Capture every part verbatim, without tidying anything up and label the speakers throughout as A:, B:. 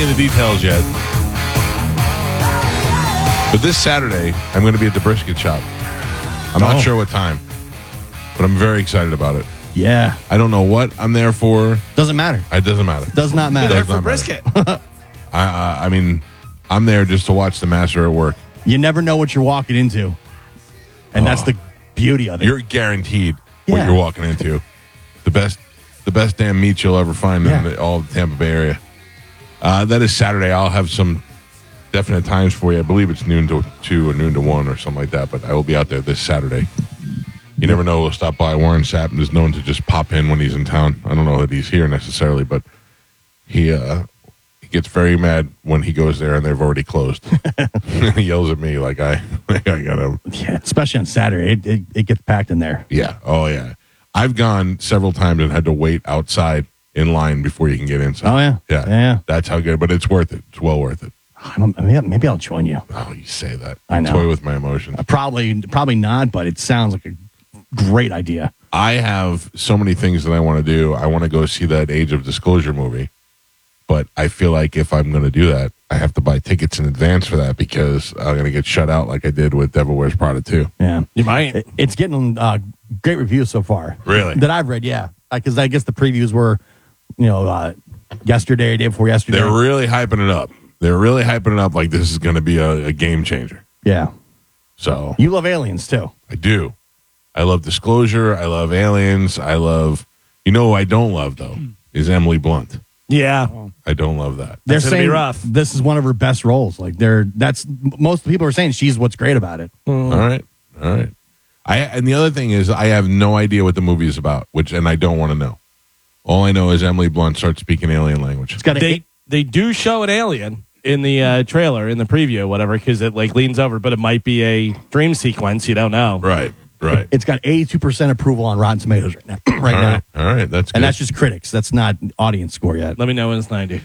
A: any of the details yet. But this Saturday, I'm going to be at the brisket shop. I'm
B: Oh.
A: not sure what time, but I'm very excited about it.
B: Yeah.
A: I don't know what I'm there for.
B: Doesn't matter.
A: It doesn't matter.
B: Does not matter.
C: There
A: Does
C: for
A: not
C: brisket.
A: I, I I mean, I'm there just to watch the master at work.
B: You never know what you're walking into. And that's
A: Oh.
B: the beauty of it.
A: You're guaranteed what
B: Yeah.
A: you're walking into. The best, the best damn meat you'll ever find
B: Yeah.
A: in the, all the Tampa Bay area. Uh, that is Saturday. I'll have some definite times for you. I believe it's noon to two or noon to one or something like that. But I will be out there this Saturday. You never know. We'll stop by. Warren Sapp is known to just pop in when he's in town. I don't know that he's here necessarily, but he uh, he gets very mad when he goes there and they've already closed. He yells at me like I, like I got him.
B: Yeah, especially on Saturday. It, it, it gets packed in there.
A: Yeah. Oh, yeah. I've gone several times and had to wait outside in line before you can get inside.
B: Oh, yeah.
A: Yeah.
B: Yeah.
A: That's how good, but it's worth it. It's well worth it.
B: I don't, maybe, maybe I'll join you.
A: Oh, you say that.
B: I know.
A: Toy with my emotions.
B: Probably, probably not, but it sounds like a great idea.
A: I have so many things that I want to do. I want to go see that Age of Disclosure movie, but I feel like if I'm going to do that, I have to buy tickets in advance for that because I'm going to get shut out like I did with Devil Wears Prada two.
B: Yeah.
C: You might.
B: It, it's getting uh, great reviews so far.
A: Really?
B: That I've read, yeah. Because I guess the previews were, you know, uh, yesterday, day before yesterday.
A: They're really hyping it up. They're really hyping it up like this is going to be a, a game changer.
B: Yeah.
A: So
B: You love aliens, too.
A: I do. I love Disclosure. I love Aliens. I love, you know who I don't love, though, is Emily Blunt.
C: Yeah.
A: I don't love that.
B: They're
C: That's gonna be
B: saying
C: rough.
B: this is one of her best roles. Like, they're, that's, most people are saying she's what's great about it.
A: All right. All right. I And the other thing is, I have no idea what the movie is about, which, and I don't want to know. All I know is Emily Blunt starts speaking alien language.
B: It's got an
C: They
B: eight,
C: they do show an alien in the uh, trailer, in the preview, whatever, because it like leans over, but it might be a dream sequence. You don't know.
A: Right. Right.
B: it's got eighty-two percent approval on Rotten Tomatoes right now. right
A: All
B: now.
A: right. All right. That's good.
B: And that's just critics. That's not audience score yet.
C: Let me know when it's ninety.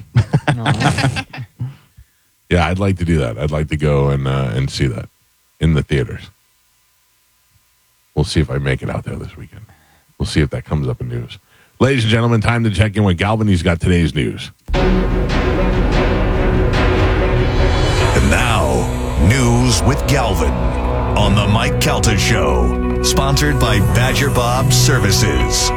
A: Yeah, I'd like to do that. I'd like to go and uh, and see that in the theaters. We'll see if I make it out there this weekend. We'll see if that comes up in news. Ladies and gentlemen, time to check in with Galvin. He's got today's news.
D: And now, news with Galvin on the Mike Calta Show, sponsored by Badger Bob Services.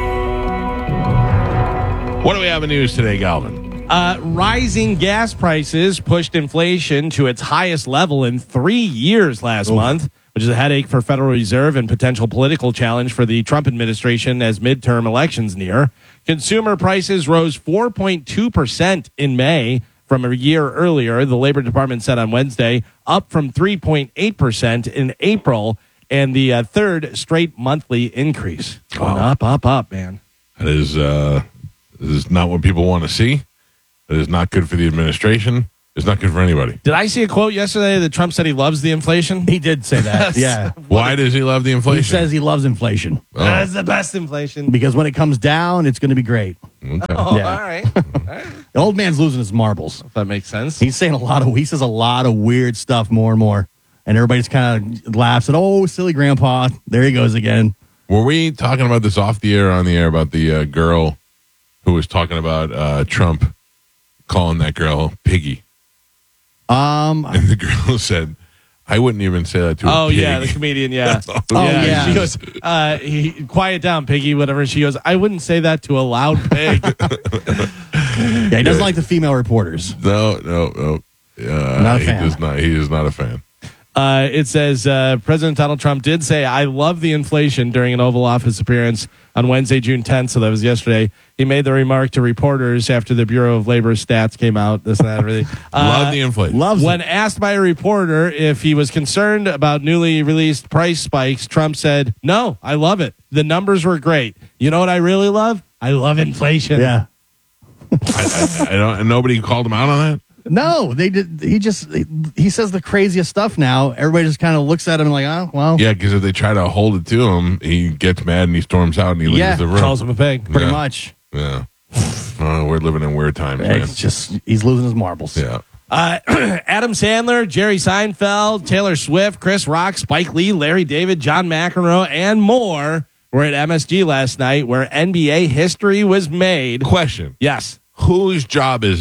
A: What do we have in news today, Galvin?
C: Uh, rising gas prices pushed inflation to its highest level in three years last month, which is a headache for Federal Reserve and potential political challenge for the Trump administration as midterm elections near. Consumer prices rose four point two percent in May from a year earlier, the Labor Department said on Wednesday, up from three point eight percent in April, and the uh, third straight monthly increase. Going
A: Wow.
C: up, up, up, man.
A: That is, uh, this is not what people want to see. That is not good for the administration. It's not good for anybody.
C: Did I see a quote yesterday that Trump said he loves the inflation?
B: He did say that. yeah.
A: Why does he love the inflation?
B: He says he loves inflation
A: Oh,
C: That's the best inflation.
B: because when it comes down, it's going to be great.
A: okay.
C: Oh,
B: Yeah.
C: all right. All right.
B: The old man's losing his marbles.
C: If that makes sense.
B: He's saying a lot of, he says a lot of weird stuff more and more. And everybody just kind of laughs at, oh, silly grandpa. There he goes again.
A: Were we talking about this off the air or on the air about the uh, girl who was talking about uh, Trump calling that girl Piggy?
B: Um,
A: And the girl said, I wouldn't even say that to a
C: Oh,
A: pig.
C: yeah, the comedian, yeah.
A: Oh,
B: yeah.
C: She goes, uh, he, quiet down, Piggy, whatever. She goes, I wouldn't say that to a loud pig.
B: yeah, he doesn't like the female reporters.
A: No, no, no. Uh,
B: Not a
A: he
B: fan.
A: Does not, he is not a fan.
C: Uh, it says uh, President Donald Trump did say, I love the inflation during an Oval Office appearance on Wednesday, June tenth. So that was yesterday. He made the remark to reporters after the Bureau of Labor stats came out. This and that, everything. Uh,
A: Love the inflation.
B: Loves
C: When
B: it.
C: asked by a reporter if he was concerned about newly released price spikes, Trump said, no, I love it. The numbers were great. You know what I really love? I love inflation.
B: Yeah.
A: I, I, I don't, and nobody called him out on that?
B: No, they did. He just, he says the craziest stuff now. Everybody just kind of looks at him like, oh, well,
A: Yeah, because if they try to hold it to him, he gets mad and he storms out and he leaves
B: Yeah.
A: the room.
C: Calls him a pig.
B: pretty
A: Yeah.
B: much.
A: Yeah. Oh, we're living in weird times, man.
B: It's just, he's losing his marbles.
A: Yeah.
C: Uh, Adam Sandler, Jerry Seinfeld, Taylor Swift, Chris Rock, Spike Lee, Larry David, John McEnroe, and more were at M S G last night where N B A history was made.
A: Question.
C: Yes.
A: Whose job is it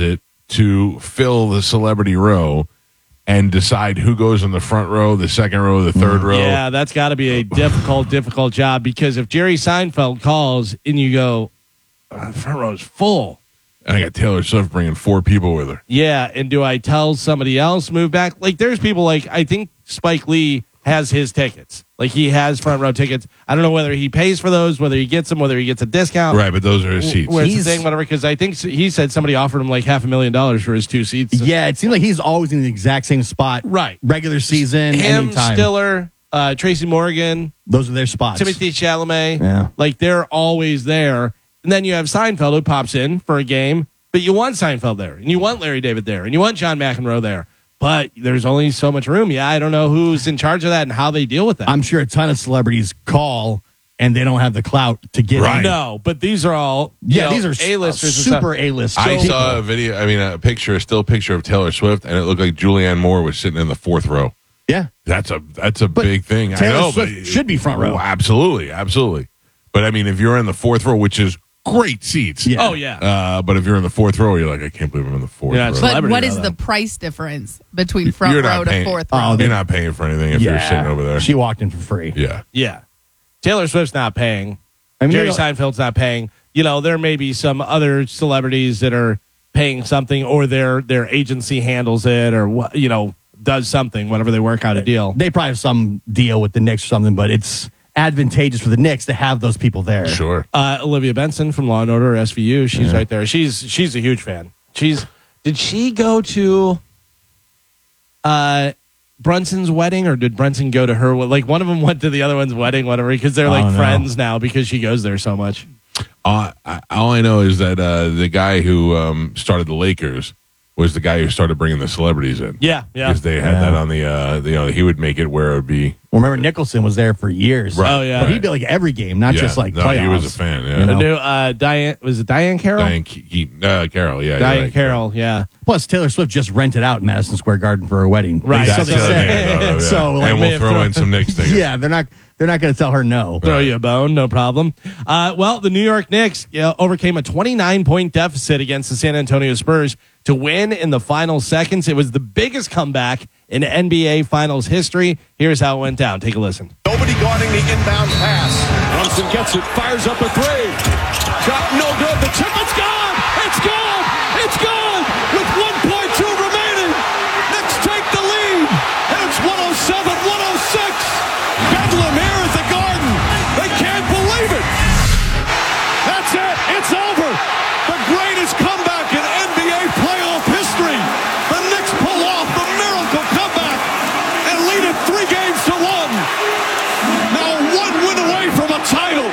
A: to fill the celebrity row and decide who goes in the front row, the second row, the third row.
C: Yeah, that's got to be a difficult, difficult job because if Jerry Seinfeld calls and you go, oh, the front row's full.
A: And I got Taylor Swift bringing four people with her.
C: Yeah, and do I tell somebody else move back? Like, there's people like, I think Spike Lee has his tickets. Like, he has front row tickets. I don't know whether he pays for those, whether he gets them, whether he gets a discount.
A: Right, but those are his seats.
C: Where's the
B: He's-
C: thing, whatever, because I think he said somebody offered him like half a million dollars for his two seats.
B: Yeah, it seems like he's always in the exact same spot.
C: Right.
B: Regular season,
C: Him,
B: anytime.
C: Stiller, uh, Tracy Morgan,
B: Those are their spots.
C: Timothy Chalamet.
B: Yeah.
C: Like, they're always there. And then you have Seinfeld who pops in for a game, but you want Seinfeld there, and you want Larry David there, and you want John McEnroe there. But there's only so much room. Yeah, I don't know who's in charge of that and how they deal with that.
B: I'm sure a ton of celebrities call and they don't have the clout to get
A: Right.
B: in.
C: No, but these are all
B: Yeah,
C: you know,
B: these are
C: A-listers and
B: super
C: stuff.
B: A-list.
A: I
B: people.
A: saw a video, I mean, a picture, a still picture of Taylor Swift, and it looked like Julianne Moore was sitting in the fourth row.
B: Yeah.
A: That's a that's a big thing.
B: Taylor
A: I know,
B: Swift
A: but
B: should be front row.
A: Oh, absolutely, absolutely. But I mean, if you're in the fourth row, which is great seats,
B: Yeah.
C: Oh, yeah.
A: Uh, but if you're in the fourth row, you're like, I can't believe I'm in the fourth
C: Yeah,
A: row.
C: it's
E: But
C: Celebrity
E: what
C: row,
E: is
C: though.
E: the price difference between front
A: You're not
E: row to
A: paying-
E: fourth
B: Oh,
E: row?
A: You're not paying for anything if
B: yeah.
A: you're sitting over there.
B: She walked in for free.
A: yeah.
C: Yeah. Taylor Swift's not paying.
B: I mean,
C: Jerry
B: you know-
C: Seinfeld's not paying. You know, there may be some other celebrities that are paying something or their their agency handles it or, wha- you know, does something whenever they work out a deal.
B: They probably have some deal with the Knicks or something, but it's advantageous for the Knicks to have those people there.
A: Sure.
C: Uh, Olivia Benson from Law and Order S V U, she's right there. She's she's a huge fan. She's did she go to uh Brunson's wedding or did Brunson go to her? Like one of them went to the other one's wedding, whatever, because they're like
B: Oh, no.
C: friends now because she goes there so much.
A: Uh, I, all I know is that uh, the guy who um, started the Lakers was the guy who started bringing the celebrities in.
C: Yeah, yeah.
A: Because they had
B: Yeah.
A: that on the, uh, you know, he would make it where it would be.
B: Well, remember, Nicholson was there for years.
A: Right,
C: Oh, yeah.
B: But he'd be like every game, not
A: Yeah,
B: just like
A: no,
B: playoffs.
A: he was a fan. Yeah.
B: You
C: The
B: know?
C: new uh, Diane was it Diane Carroll?
A: Diane Ke- uh, Carroll, yeah.
C: Diane
A: you're right.
C: Carroll, yeah.
B: Plus, Taylor Swift just rented out Madison Square Garden for her wedding.
C: Right.
A: That's
B: So,
A: the other
B: they
A: thing I
B: said-
A: thought of, yeah.
B: so, like,
A: and
C: may
A: we'll
C: have
A: throw
C: thrown-
A: in some Knicks tickets.
B: yeah, they're not they're not going to tell her no.
C: Throw you a bone, no problem. Uh, well, the New York Knicks you know, overcame a twenty-nine point deficit against the San Antonio Spurs to win in the final seconds. It was the biggest comeback in N B A Finals history. Here's how it went down. Take a listen.
F: Nobody guarding the inbound pass. Brunson gets it, fires up a three. Shot no good. The tip, it's gone. It's gone. It's gone. With one point two remaining, Knicks take the lead. And it's one oh seven one oh six. Bedlam here at the Garden. They can't believe it. That's it. It's over. The greatest comeback in N B A playoff history. The Knicks pull off the miracle comeback and lead it three games to one. Now one win away from a title.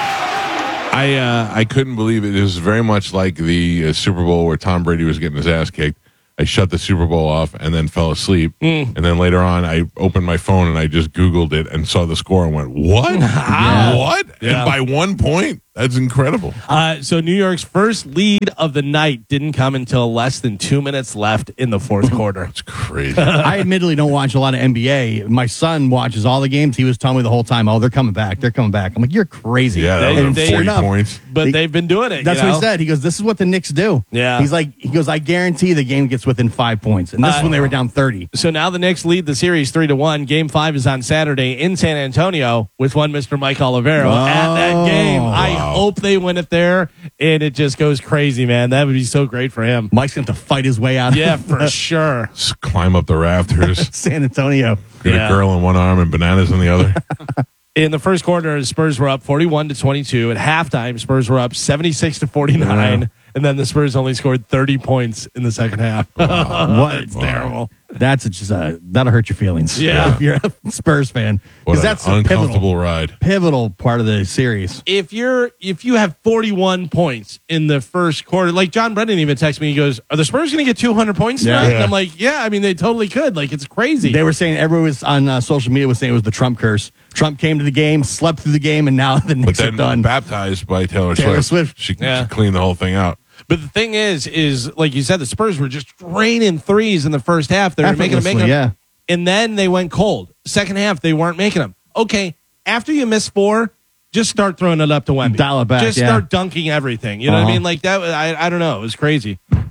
A: I uh, I couldn't believe it. It was very much like the uh, Super Bowl where Tom Brady was getting his ass kicked. I shut the Super Bowl off and then fell asleep.
C: Mm.
A: And then later on, I opened my phone and I just Googled it and saw the score and went, what? What?
C: Yeah.
A: And by one point? That's incredible.
C: Uh, so New York's first lead of the night didn't come until less than two minutes left in the fourth quarter.
A: It's crazy.
B: I admittedly don't watch a lot of N B A. My son watches all the games. He was telling me the whole time, "Oh, they're coming back. They're coming back." I'm like, "You're crazy."
A: Yeah, that
C: They-
A: was
C: they-
A: like forty
B: enough.
A: points.
C: But
B: They-
C: they've been doing it.
B: That's
C: you know?
B: what he said. He goes, "This is what the Knicks do."
C: Yeah.
B: He's like, he goes, "I guarantee the game gets within five points." And this
C: Uh,
B: is when they were down thirty.
C: So now the Knicks lead the series three to one. Game five is on Saturday in San Antonio with one Mister Mike Olivero at that game. I
A: Wow.
C: hope they win it there, and it just goes crazy, man. That would be so great for him.
B: Mike's going to have to fight his way out.
C: Yeah,
B: of
C: for sure.
A: Just climb up the rafters.
B: San Antonio.
A: Get
C: Yeah.
A: a girl in one arm and bananas in the other.
C: In the first quarter, the Spurs were up forty-one to twenty-two. At halftime, Spurs were up seventy-six to forty-nine,
B: Yeah.
C: and then the Spurs only scored thirty points in the second half.
B: What?
C: It's terrible.
B: That's just uh, that'll hurt your feelings.
C: Yeah.
B: if you're a Spurs fan,
A: What
B: because
A: an
B: that's a
A: uncomfortable
B: pivotal,
A: ride.
B: pivotal part of the series.
C: If you're if you have forty-one points in the first quarter, like John Brennan even texted me, he goes, "Are the Spurs going to get two hundred points
B: Yeah.
C: tonight?"
B: Yeah.
C: And I'm like, "Yeah, I mean they totally could. Like it's crazy."
B: They were saying everyone was on uh, social media was saying it was the Trump curse. Trump came to the game, slept through the game, and now the
A: But
B: Knicks are
A: then
B: done.
A: baptized by Taylor,
B: Taylor
A: Swift.
B: Swift.
A: She,
C: Yeah.
A: she cleaned the whole thing out.
C: But the thing is, is like you said, the Spurs were just raining threes in the first half. They were making them, making them,
B: yeah.
C: and then they went cold. Second half, they weren't making them. Okay, after you miss four, just start throwing it up to Wemby.
B: Dial it back,
C: Just
B: yeah.
C: start dunking everything. You know what I
B: Uh-huh.
C: mean? Like that. I I don't know. It was crazy. It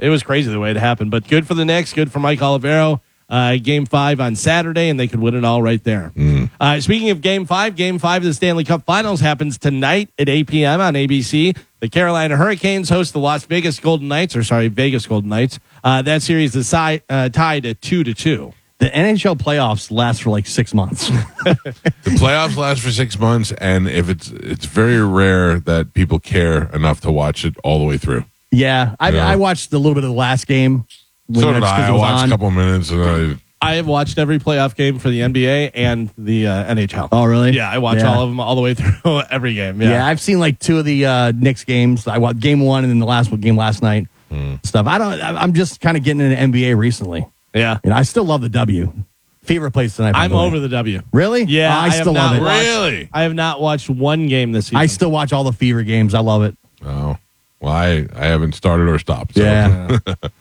C: it was crazy the way it happened. But good for the Knicks. Good for Mike Olivero. Uh, game five on Saturday, and they could win it all right there.
A: Mm.
C: Uh, speaking of game five, game five of the Stanley Cup Finals happens tonight at eight p.m. on A B C. The Carolina Hurricanes host the Las Vegas Golden Knights, or sorry, Vegas Golden Knights. Uh, that series is si- uh, tied at two to two.
B: The N H L playoffs last for like six months.
A: The playoffs last for six months, and if it's it's very rare that people care enough to watch it all the way through.
B: yeah, I,
A: Yeah.
B: I watched a little bit of the last game. when,
A: So
B: you know,
A: did
B: just 'cause
A: I.
B: it
A: I
B: was
A: watched
B: on.
A: a couple of minutes, and I.
C: I have watched every playoff game for the N B A and the uh, N H L.
B: Oh, really?
C: Yeah, I watch
B: Yeah.
C: all of them all the way through every game. Yeah.
B: Yeah. I've seen like two of the uh, Knicks games. I watched game one and then the last one game last night. Stuff. I don't. I- I'm just kind of getting into N B A recently.
C: yeah.
B: You know, I still love the W. Favorite place tonight. by
C: I'm
B: the way.
C: over the W.
B: Really?
C: Yeah,
B: Oh, I,
C: I have
B: still
C: not
B: love it.
C: watched-
A: Really?
C: I have not watched one game this season.
B: I still watch all the Fever games. I love it.
A: Oh, well, I, I haven't started or stopped. So.
B: Yeah.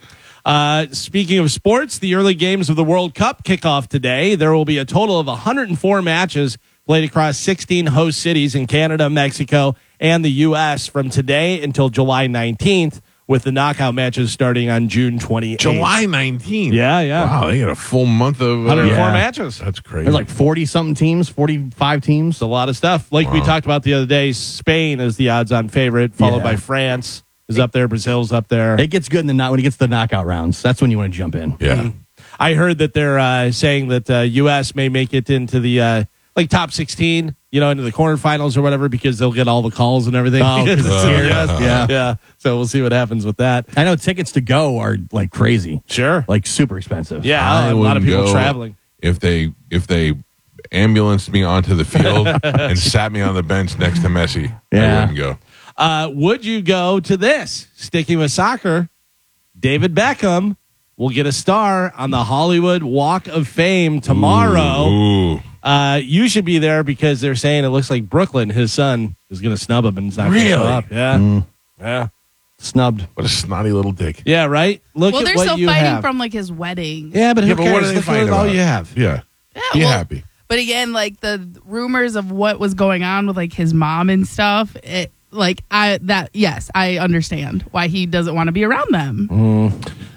C: Uh, speaking of sports, the early games of the World Cup kick off today. There will be a total of one hundred four matches played across sixteen host cities in Canada, Mexico, and the U S from today until July nineteenth, with the knockout matches starting on June twenty-eighth.
A: July nineteenth.
C: Yeah, yeah.
A: Wow, they got a full month of. Uh,
C: one hundred four
B: Yeah.
C: matches.
A: That's crazy.
B: There's like forty something teams, forty-five teams.
C: It's a lot of stuff. Like we
A: Wow.
C: talked about the other day, Spain is the odds-on favorite, followed
B: Yeah.
C: by France is up there, Brazil's up there.
B: It gets good in the knot when it gets to the knockout rounds. That's when you want to jump in.
A: yeah.
C: I heard that they're uh, saying that uh, U S may make it into the uh, like top sixteen, you know, into the quarterfinals or whatever, because they'll get all the calls and everything.
B: Oh,
C: Because it's
A: uh,
C: the U S.
A: yeah.
B: Yeah.
C: yeah. So we'll see what happens with that.
B: I know tickets to go are like crazy,
C: Sure.
B: like super expensive.
C: Yeah,
A: I
C: a lot of
A: would
C: people
A: go
C: traveling.
A: If they if they ambulanced me onto the field and sat me on the bench next to Messi, I
B: Yeah.
A: wouldn't go.
C: Uh, would you go to this? Sticking with soccer, David Beckham will get a star on the Hollywood Walk of Fame tomorrow.
A: Ooh.
C: Uh, you should be there because they're saying it looks like Brooklyn, his son, is going to snub him and it's not going to show
A: Really?
C: up. Yeah.
B: Mm.
C: Yeah.
B: Snubbed.
A: What a snotty little dick.
C: Yeah, right? Look
E: Well,
C: at
E: they're
C: what
E: still
C: you
E: fighting
C: have.
E: from like his wedding.
C: yeah, but who
A: Yeah, but
C: cares?
A: what are they
C: That's
A: fighting
C: all
A: about?
C: you have.
A: Yeah.
E: Yeah,
A: Be
E: well,
A: happy.
E: But again, like the rumors of what was going on with like his mom and stuff, it like I that yes, I understand why he doesn't want to be around them.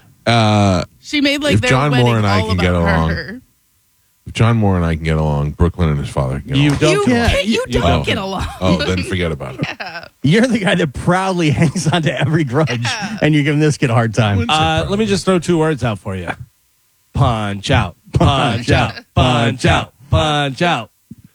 A: Uh,
E: She made like
A: If
E: their
A: John
E: wedding
A: Moore and I
E: all
A: can
E: about
A: get along,
E: her.
A: if John Moore and I can get along, Brooklyn and his father can get
C: You
A: along.
C: don't
E: You,
C: get
E: can't-
C: along.
E: you
C: You
E: don't
A: don't.
E: get along.
A: Oh, then forget about it.
B: You're the guy that proudly hangs on to every grudge, and you're giving this kid a hard time.
C: Uh, let me just throw two words out for you. Punch out. Punch out. Punch out. Punch out.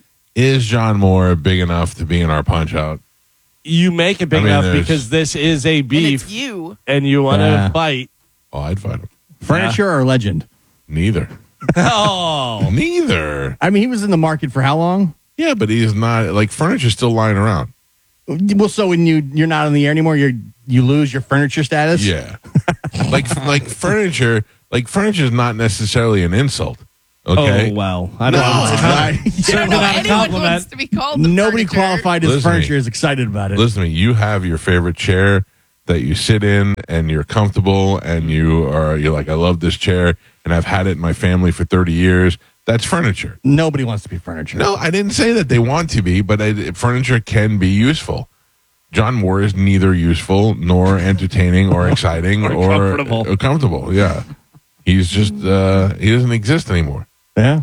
A: Is John Moore big enough to be in our punch out?
C: You make it big
A: I mean,
C: enough
A: there's-
C: because this is a
E: And it's
C: beef
E: you.
C: and you want to
B: Yeah.
C: fight.
A: Oh, I'd fight him.
B: Furniture or legend?
A: Neither.
C: Oh.
A: Neither.
B: I mean, he was in the market for how long?
A: Yeah, but he's not like furniture's still lying around.
B: Well, so when you you're not on the air anymore, you you lose your furniture status.
A: Yeah. like like furniture, like furniture is not necessarily an insult. Okay.
C: Oh, well. I
A: No,
C: don't know.
A: it's not.
E: I don't
C: Certainly
E: know
C: not a
E: anyone
C: compliment.
E: wants to be called. The
B: Nobody
E: furniture.
B: qualified as
A: Listen to me.
B: furniture is excited about it.
A: Listen to me. You have your favorite chair that you sit in, and you're comfortable, and you are you're like, I love this chair, and I've had it in my family for thirty years. That's furniture.
B: Nobody wants to be furniture.
A: No, I didn't say that they want to be, but I, furniture can be useful. John Moore is neither useful nor entertaining or exciting
C: Or
A: or,
C: comfortable.
A: uh, comfortable. Yeah, he's just uh, he doesn't exist anymore.
B: Yeah.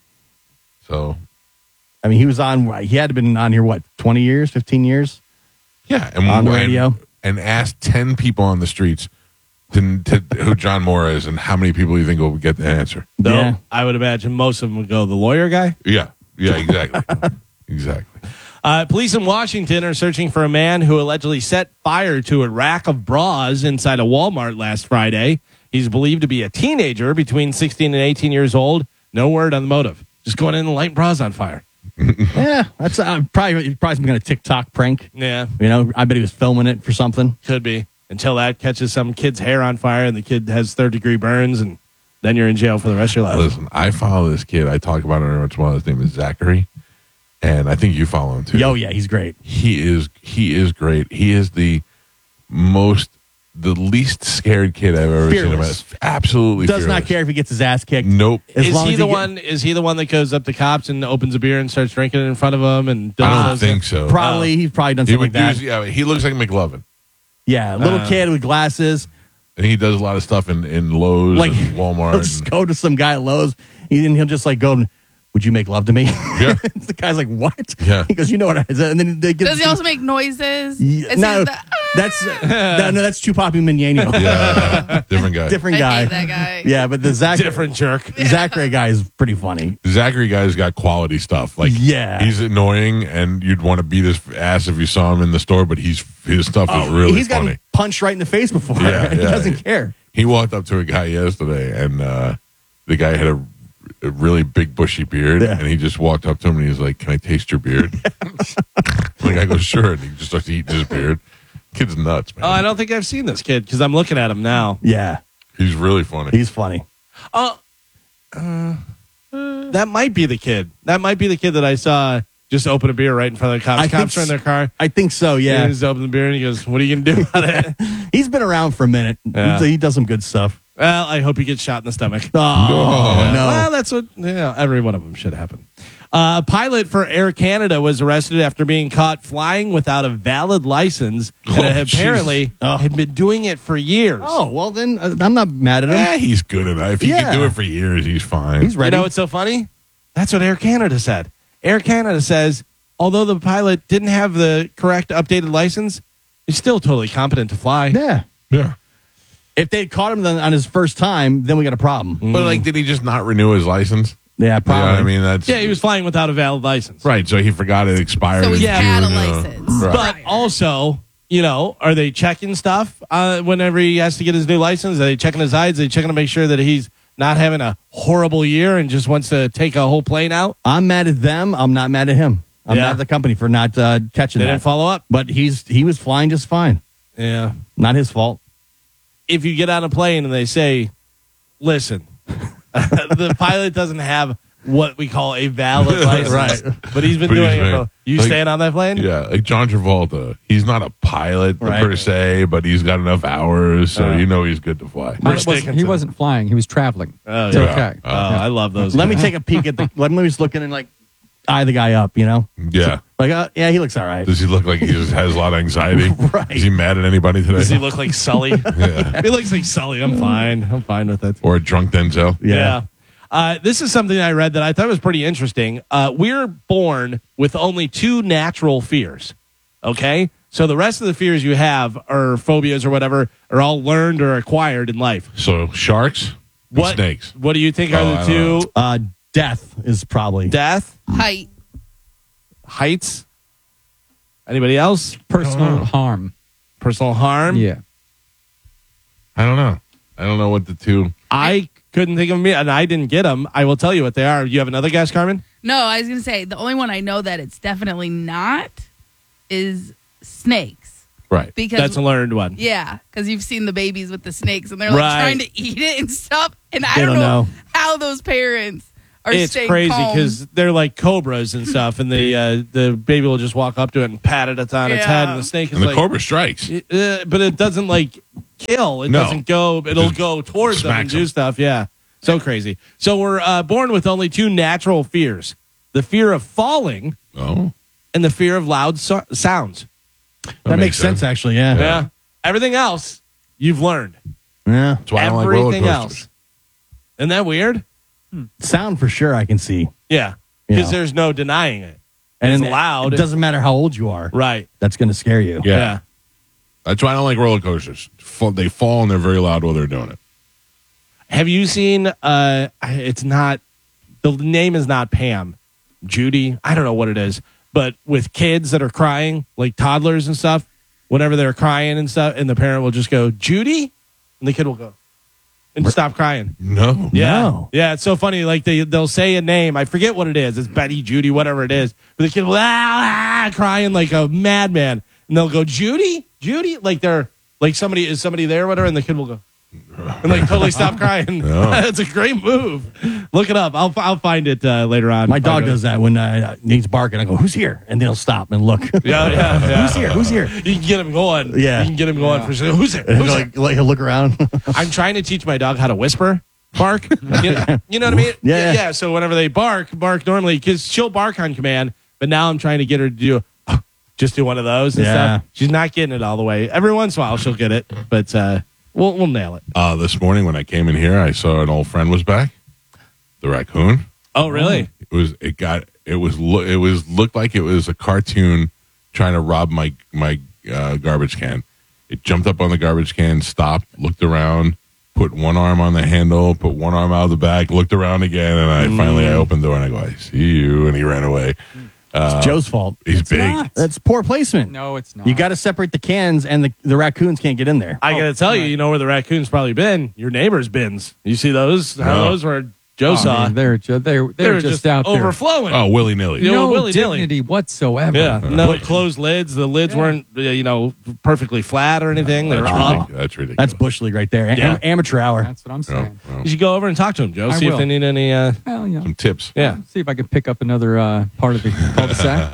A: So
B: I mean, he was on. He had been on here what twenty years, fifteen years.
A: yeah, and
B: On the
A: and-
B: radio?
A: and ask ten people on the streets to, to who John Moore is and how many people you think will get the answer.
C: No,
B: Yeah.
C: I would imagine most of them would go, the lawyer guy?
A: Yeah, yeah, exactly, exactly.
C: Uh, police in Washington are searching for a man who allegedly set fire to a rack of bras inside a Walmart last Friday. He's believed to be a teenager between sixteen and eighteen years old. No word on the motive. Just going in and lighting bras on fire.
B: Yeah, that's uh, probably probably some kind of TikTok prank.
C: Yeah,
B: You know, I bet he was filming it for something.
C: could be. Until that catches some kid's hair on fire and the kid has third degree burns, and then you're in jail for the rest of your life.
A: Listen, I follow this kid. I talk about him every once in a while. His name is Zachary, and I think you follow him too.
B: Yo, yeah, he's great.
A: He is he is great. He is the most the least scared kid I've ever
B: Fearless.
A: seen. Him. Absolutely
B: Does not
A: fearless.
B: care if he gets his ass kicked.
A: Nope.
B: As
C: Is
B: long
C: he
B: as
C: the
B: get-
C: one? Is he the one that goes up to cops and opens a beer and starts drinking it in front of them? And does
A: I don't
C: those-
A: think so.
B: Probably he's probably done
A: He
B: something like
A: would
B: that.
A: use, yeah, he looks like McLovin.
B: Yeah, little
C: Uh.
B: kid with glasses.
A: And he does a lot of stuff in, in Lowe's
B: Like
A: and Walmart.
B: He'll just go to some guy at Lowe's, and he'll just like go, "Would you make love to me?"
A: Yeah.
B: The guy's like, "What?"
A: Yeah.
B: He goes, "You know what?" I said. And then they get.
E: Does he also make noises?
B: Yeah,
E: Is
B: no,
E: he the,
B: that's no, no, that's Chupapi Mignano.
A: Yeah, different guy.
B: Different
E: I
B: guy.
E: hate that guy.
B: Yeah, but the Zach
C: Different jerk.
B: Zachary guy is pretty funny.
A: Zachary guy's got quality stuff. Like,
B: Yeah.
A: he's annoying, and you'd want to beat his ass if you saw him in the store. But he's his stuff is really
B: Oh, He's
A: funny.
B: gotten punched right in the face before.
A: Yeah,
B: he
A: yeah.
B: doesn't care.
A: He walked up to a guy yesterday, and uh, the guy had a, a really big bushy beard,
B: Yeah.
A: and he just walked up to him and he's like, "Can I taste your beard?" The guy goes, "Sure," and he just starts eating his beard. Kid's nuts, man.
C: Oh, I don't think I've seen this kid because I'm looking at him now.
B: Yeah,
A: He's really funny.
B: he's funny.
C: Oh, uh, that might be the kid. That might be the kid that I saw just open a beer right in front of the cops.
B: I
C: Cops
B: think
C: are in their car.
B: I think so.
C: Yeah.
B: Yeah,
C: He just opens the beer and he goes, "What are you gonna do about it?"
B: he's been around for a minute.
C: Yeah.
B: He, he does some good stuff.
C: Well, I hope he gets shot in the stomach.
B: Oh, no.
C: Well, that's what yeah, every one of them should happen. Uh, a pilot for Air Canada was arrested after being caught flying without a valid license, and
A: Oh,
C: apparently
A: jeez.
B: Oh.
C: had been doing it for years.
B: Oh, well, then uh, I'm not mad at him.
A: Yeah, he's good enough. If he
B: Yeah.
A: can do it for years, he's fine.
B: He's
C: You
B: ready.
C: know what's so funny? That's what Air Canada said. Air Canada says, although the pilot didn't have the correct updated license, he's still totally competent to fly.
B: yeah.
A: yeah.
B: If they had caught him then on his first time, then we got a problem.
A: But like, did he just not renew his license?
B: Yeah,
A: Yeah,
B: probably.
A: I mean, that's
C: Yeah, he was flying without a valid license.
A: right. So he forgot it expired.
E: So
A: in
E: he
C: Yeah.
E: had a
A: June, uh,
E: license.
A: right.
C: But also, you know, are they checking stuff uh, whenever he has to get his new license? Are they checking his eyes? Are they checking to make sure that he's not having a horrible year and just wants to take a whole plane out?
B: I'm mad at them. I'm not mad at him. I'm
C: Yeah.
B: mad at the company for not uh, catching
C: They
B: that.
C: didn't follow up.
B: But he's he was flying just fine.
C: Yeah.
B: Not his fault.
C: If you get on a plane and they say, listen, the pilot doesn't have what we call a valid license.
B: Right.
C: But he's been
A: But he's
C: doing it.
A: been-
C: For, you
A: like-
C: staying on that plane?
A: Yeah, like John Travolta. He's not a pilot
B: Right.
A: per se, but he's got enough hours, so
C: Uh.
A: you know he's good to fly.
C: We're
G: Pilot wasn't-
C: sticking
G: he
C: to-
G: wasn't flying. He was traveling.
C: Oh,
G: It's
C: yeah.
G: okay.
C: Oh, I love those.
B: Let me
C: guys.
B: take a peek at the. Let me just look in and like eye the guy up. You know,
A: Yeah.
B: like uh, yeah, he looks all right.
A: Does he look like he just has a lot of anxiety?
B: Right.
A: Is he mad at anybody today?
C: Does he look like Sully?
A: Yeah.
C: He looks like Sully. I'm fine. I'm fine with it.
A: Or a drunk Denzel?
C: Yeah. Uh, this is something I read that I thought was pretty interesting. Uh, we're born with only two natural fears. Okay? So the rest of the fears you have, or phobias or whatever, are all learned or acquired in life.
A: So sharks, and
C: What
A: snakes.
C: What do you think
A: Oh,
C: are
A: I
C: the
A: don't
C: two?
A: know.
B: Uh, death is probably
C: Death,
E: Height.
C: heights. Anybody else?
G: Personal harm.
C: Personal harm.
G: Yeah.
A: I don't know. I don't know what the two.
C: I couldn't think of me, and I didn't get them. I will tell you what they are. You have another guess, Carmen?
E: No, I was gonna say the only one I know that it's definitely not is snakes.
A: Right.
E: Because
C: That's a learned one.
E: yeah, because you've seen the babies with the snakes and they're like
C: Right.
E: trying to eat it and stuff. And I
B: They
E: don't
B: don't
E: know,
B: know.
E: how those parents are
C: It's
E: staying
C: crazy
E: calm.
C: because they're like cobras and stuff, and the uh, the baby will just walk up to it and pat it on its head,
E: Yeah.
C: and the snake is
A: And the
C: like,
A: cobra strikes.
C: Uh, but it doesn't like kill. It
A: No.
C: doesn't go. It'll
A: Just
C: go towards them and
A: smacks
C: do
A: them.
C: stuff. Yeah, so crazy. So we're uh, born with only two natural fears: the fear of falling
A: Oh.
C: and the fear of loud so- sounds.
B: that, makes sense. Actually. Yeah.
C: Yeah. Everything else you've learned.
B: Yeah.
A: That's why I don't like roller
C: Everything
A: coasters.
C: else. Isn't that weird?
B: Sound for sure. I can see.
C: Yeah,
B: Yeah.
C: because there's no denying it.
B: And
C: It's
B: it-
C: loud.
B: It doesn't matter how old you are.
C: Right.
B: That's going to scare you.
A: Yeah.
C: yeah.
A: That's why I don't like roller coasters. Fall- They fall and they're very loud while they're doing it.
C: Have you seen? Uh, it's not. The name is not Pam, Judy. I don't know what it is, but with kids that are crying, like toddlers and stuff, whenever they're crying and stuff, and the parent will just go Judy, and the kid will go and stop crying.
A: No.
C: Yeah,
B: No.
C: yeah, it's so funny. Like they they'll say a name, I forget what it is. It's Betty, Judy, whatever it is. But the kid will ah, ah, crying like a madman, and they'll go Judy, Judy, like they're like somebody is somebody there, or whatever, and the kid will go and like totally stop crying.
A: Oh.
C: It's a great move. Look it up. I'll I'll find it uh, later on.
B: My dog does that when uh, he's barking. I go, "Who's here?" And then he'll stop and look.
C: Yeah, yeah, yeah.
B: Who's here? Who's here?
C: You can get him going.
B: Yeah.
C: you can get him going for sure. Who's there?
B: And
C: Who's
B: he'll,
C: there?
B: like, like, he'll look around.
C: I'm trying to teach my dog how to whisper, bark. You know, you know what I mean?
B: Yeah.
C: yeah. So whenever they bark, bark normally because she'll bark on command. But now I'm trying to get her to do just do one of those and
B: Yeah.
C: stuff. She's not getting it all the way. Every once in a while she'll get it, but uh, We'll we'll nail it.
A: Uh, this morning when I came in here, I saw an old friend was back. The raccoon.
C: Oh, really?
A: It was. It got. It was. lo- It was looked like it was a cartoon trying to rob my my uh, garbage can. It jumped up on the garbage can, stopped, looked around, put one arm on the handle, put one arm out of the back, looked around again, and I finally I opened the door and I go, I see you, and he ran away.
B: It's Joe's fault.
A: He's big.
G: not.
B: That's poor placement.
G: No, it's not.
B: You got to separate the cans, and the, the raccoons can't get in there.
C: I gotta tell you, you know where the raccoon's probably been? Your neighbor's bins. You see those? How
A: No.
C: those were Joe
G: Oh,
C: saw?
G: man, they're ju- they're
C: they
G: they're
C: were
G: just, out there.
C: overflowing.
A: Oh, willy nilly.
C: You know,
G: No
C: willy-nilly.
G: dignity whatsoever.
C: Yeah, no closed lids. The lids weren't, uh, you know, perfectly flat or anything. They were
A: That's,
C: up.
A: ridiculous. That's ridiculous.
B: That's Bush League right there. Am-
C: Yeah.
B: amateur hour.
G: That's what I'm
A: No,
G: saying.
A: no.
C: You should go over and talk to them, Joe.
G: I
C: See if
G: will.
C: they need any. Uh,
G: Well, you know,
A: Some tips.
C: yeah.
G: see if I can pick up another uh, part of the cul-de-sac.
C: Uh,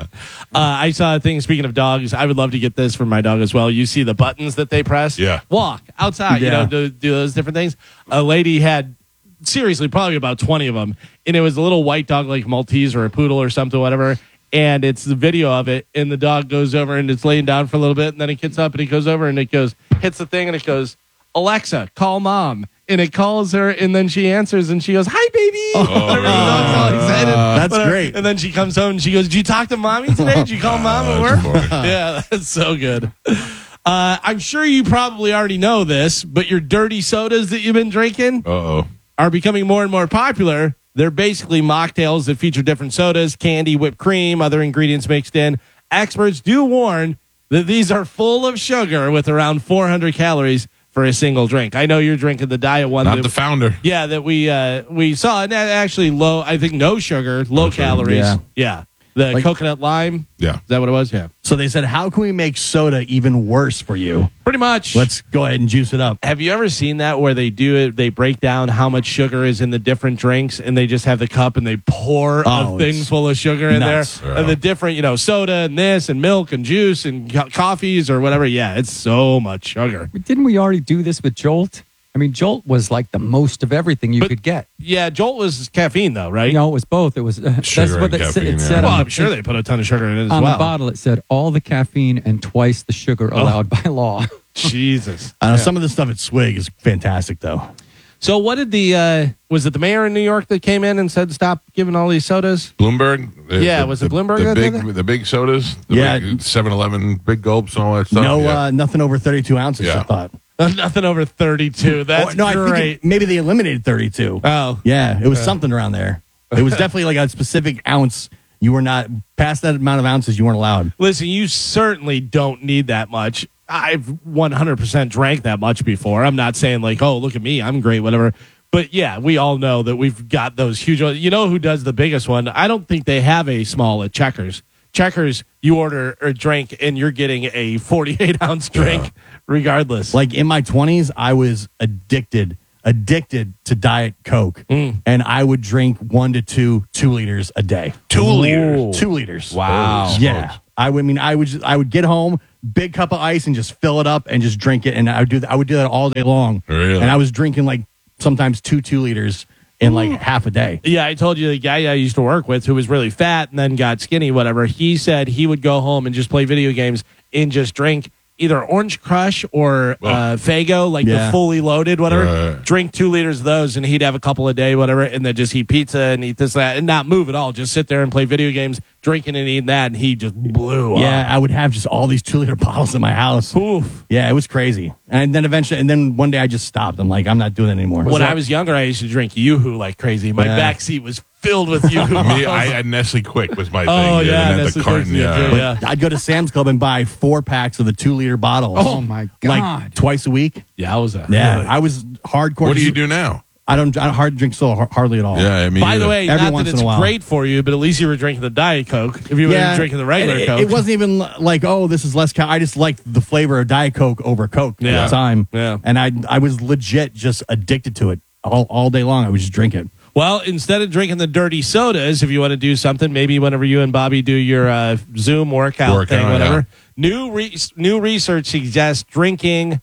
C: I saw a thing. Speaking of dogs, I would love to get this for my dog as well. You see the buttons that they press?
A: Yeah.
C: Walk outside. You
B: Yeah.
C: know, do, do those different things. A lady had seriously probably about twenty of them, and it was a little white dog like Maltese or a poodle or something, whatever. And it's the video of it, and the dog goes over and it's laying down for a little bit, and then it gets up and it goes over and it goes hits the thing and it goes, Alexa, call mom. And it calls her, and then she answers, and she goes, "Hi, baby."
A: Oh,
C: Whatever, the dog's all excited.
B: That's
C: Whatever.
B: great.
C: And then she comes home and she goes, "Did you talk to mommy today? Did you call mom at
A: that's
C: work?"
A: funny.
C: Yeah, that's so good. Uh, I'm sure you probably already know this, but your dirty sodas that you've been drinking
A: Uh-oh.
C: are becoming more and more popular. They're basically mocktails that feature different sodas, candy, whipped cream, other ingredients mixed in. Experts do warn that these are full of sugar with around four hundred calories for a single drink. I know you're drinking the diet one.
A: Not
C: that,
A: the founder.
C: yeah, that we uh, we saw. And that actually low, I think no sugar, low
A: No sugar,
C: calories.
B: yeah.
C: Yeah. The
B: Like-
C: coconut lime.
A: Yeah.
C: Is that what it was? Yeah.
B: So they said, how can we make soda even worse for you?
C: Pretty much.
B: Let's go ahead and juice it up.
C: Have you ever seen that where they do it? They break down how much sugar is in the different drinks, and they just have the cup and they pour
B: Oh,
C: a thing
B: it's
C: full of sugar in
B: nuts.
C: there,
A: Yeah.
C: and the different, you know, soda and this and milk and juice and co- coffees or whatever. Yeah, it's so much sugar.
G: But didn't we already do this with Jolt? I mean, Jolt was like the most of everything you
C: But-
G: could get.
C: Yeah, Jolt was caffeine though, right?
G: You know, it was both. It was uh, that's
A: Sugar
G: what
A: and
G: it, said-
A: caffeine,
G: it
A: yeah.
G: said
C: well,
G: on,
C: I'm
G: the,
C: sure they put a ton of sugar in it as
G: on
C: well.
G: the bottle. It said all the caffeine and twice the sugar
C: Oh.
G: allowed by law.
C: Jesus.
B: I know some of the stuff at Swig is fantastic, though.
C: So, what did the uh, was it the mayor in New York that came in and said stop giving all these sodas?
A: Bloomberg. The-
C: Yeah,
A: the-
C: was it
A: the-
C: Bloomberg
A: The
C: that did
A: big,
C: that?
A: the big sodas. The
B: Yeah.
A: big seven eleven, big gulps and all that stuff.
B: no,
A: yeah.
B: uh, nothing over thirty-two ounces,
A: Yeah.
B: I thought.
C: Nothing over thirty-two. That's
B: Or- no, I think
C: great.
B: it- maybe they eliminated thirty-two.
C: oh,
B: Yeah, it was something around there. It was definitely like a specific ounce. You were not past that amount of ounces. You weren't allowed.
C: listen, you certainly don't need that much. I've one hundred percent drank that much before. I'm not saying like, oh, look at me, I'm great, whatever. But yeah, we all know that we've got those huge ones. You know who does the biggest one? I don't think they have a small at Checkers. Checkers, you order a drink and you're getting a forty-eight ounce drink regardless.
B: Like in my twenties, I was addicted, addicted to Diet Coke,
C: Mm.
B: and I would drink one to two two liters a day.
A: Two liters?
B: Two liters.
C: Wow.
A: Holy
B: Yeah.
A: smokes.
B: I would I mean I would just, I would get home, big cup of ice, and just fill it up and just drink it, and I would do that. I would do that all day long.
A: Really?
B: And I was drinking like sometimes two two liters in like half a day.
C: Yeah, I told you the guy I used to work with who was really fat and then got skinny, whatever. He said he would go home and just play video games and just drink either Orange Crush or uh, Fago, like
B: Yeah.
C: the fully loaded, whatever.
A: Right.
C: Drink two liters of those, and he'd have a couple a day, whatever, and then just eat pizza and eat this, that, and not move at all. Just sit there and play video games, drinking and eating that, and he just blew
B: Yeah,
C: up.
B: I would have just all these two liter bottles in my house.
C: Oof.
B: Yeah, it was crazy. And then eventually, and then one day I just stopped. I'm like, I'm not doing it anymore.
C: When I was younger, I used to drink Yoo-Hoo like crazy. My
B: Yeah.
C: back seat was filled with Yoo-Hoo.
A: Me, I had Nestle Quick was my thing.
C: Oh,
A: yeah,
C: yeah,
A: and then
C: Nestle
A: the carton.
C: Quick, yeah,
A: Yeah.
C: too, yeah.
B: I'd go to Sam's Club and buy four packs of the two liter bottles.
G: Oh, my
B: Like
G: God.
B: twice a week.
C: Yowza.
B: Yeah,
C: Really.
B: I was hardcore.
A: What do you do now?
B: I don't. I don't hard drink soda har- hardly at all.
A: Yeah, I mean.
C: By the way,
B: Every
C: not
B: once
C: that
B: in
C: it's
B: a while.
C: great for you, but at least you were drinking the Diet Coke. If you were drinking the regular
B: and it,
C: Coke.
B: it wasn't even l- like, oh, this is less. Cal- I just liked the flavor of Diet Coke over Coke
C: Yeah.
B: at the time.
C: Yeah.
B: and I I was legit just addicted to it all all day long. I would just drink it.
C: Well, instead of drinking the dirty sodas, if you want to do something, maybe whenever you and Bobby do your uh, Zoom workout,
A: Workout,
C: thing, whatever.
A: yeah.
C: New re- new research suggests drinking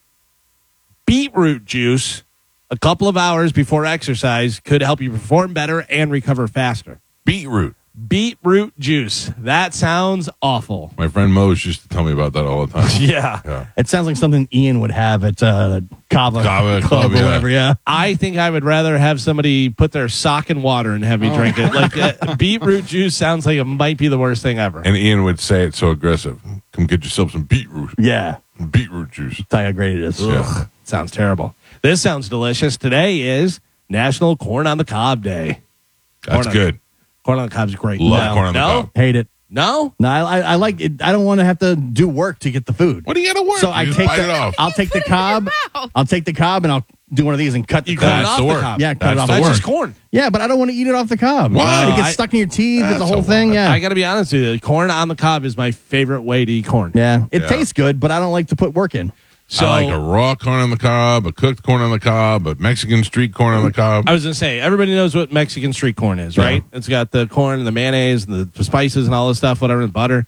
C: beetroot juice a couple of hours before exercise could help you perform better and recover faster.
A: beetroot.
C: Beetroot juice. That sounds awful.
A: My friend Mose used to tell me about that all the time.
C: Yeah.
A: Yeah.
B: It sounds like something Ian would have at uh, Kava,
A: Kava
B: Club
A: Club,
B: or
A: yeah.
B: whatever. Yeah.
C: I think I would rather have somebody put their sock in water and have me drink it. Like uh, beetroot juice sounds like it might be the worst thing ever.
A: And Ian would say it so aggressive. Come get yourself some beetroot.
B: Yeah.
A: Beetroot juice.
B: Tell you how great it is.
C: Ugh, sounds terrible. This sounds delicious. Today is National Corn on the Cob Day.
A: That's
C: Corn on-
A: good.
C: Corn on the cob's great.
A: Love
C: no.
A: corn on the
C: no?
A: cob.
B: Hate it.
C: No?
B: No, I, I, I like it. I don't want to have to do work to get the food.
A: What do you got to work?
B: So
A: You
B: I
A: just
B: take
A: bite it
B: the,
A: off.
B: I'll take the cob.
E: mouth.
B: I'll take the cob and I'll do one of these and cut the
C: You cut
B: cob.
C: it
A: That's
C: off
A: the
C: the
A: work.
C: cob.
B: Yeah, cut
A: That's
B: it off
A: the
B: the
C: That's
A: work.
C: just corn.
B: Yeah, but I don't want to eat it off the cob.
A: Wow.
B: It gets
C: I-
B: stuck in your teeth. It's
A: That's
B: the whole
A: a
B: thing.
A: lot.
B: Yeah.
C: I got to be honest with you. Corn on the cob is my favorite way to eat corn.
B: yeah. It
A: Yeah.
B: tastes good, but I don't like to put work in.
C: So
A: I like a raw corn on the cob, a cooked corn on the cob, a Mexican street corn on the cob.
C: I was going to say, everybody knows what Mexican street corn is, right? It's got the corn and the mayonnaise and the spices and all this stuff, whatever, the butter.